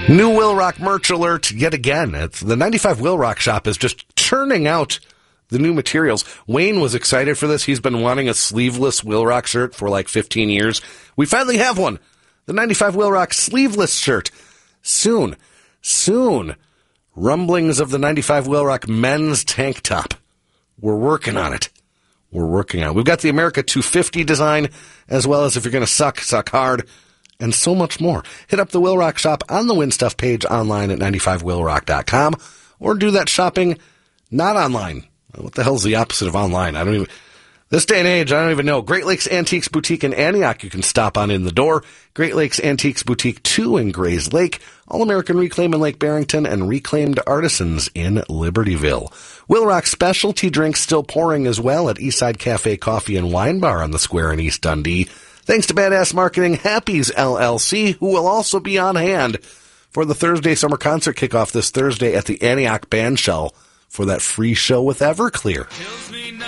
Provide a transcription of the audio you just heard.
New Will Rock merch alert yet again. It's the 95 Will Rock shop is just churning out the new materials. Wayne was excited for this. He's been wanting a sleeveless Will Rock shirt for like 15 years. We finally have one. The 95 Will Rock sleeveless shirt. Soon. Rumblings of the 95 Will Rock men's tank top. We're working on it. We've got the America 250 design, as well as if you're going to suck hard, and so much more. Hit up the Will Rock shop on the Win Stuff page online at 95willrock.com, or do that shopping not online. What the hell's the opposite of online? This day and age, I don't even know. Great Lakes Antiques Boutique in Antioch, you can stop on in the door. Great Lakes Antiques Boutique 2 in Grays Lake. All-American Reclaim in Lake Barrington, and Reclaimed Artisans in Libertyville. Will Rock specialty drinks still pouring as well at Eastside Cafe Coffee and Wine Bar on the square in East Dundee. Thanks to Badass Marketing, Happy's LLC, who will also be on hand for the Thursday summer concert kickoff this Thursday at the Antioch Band Shell for that free show with Everclear.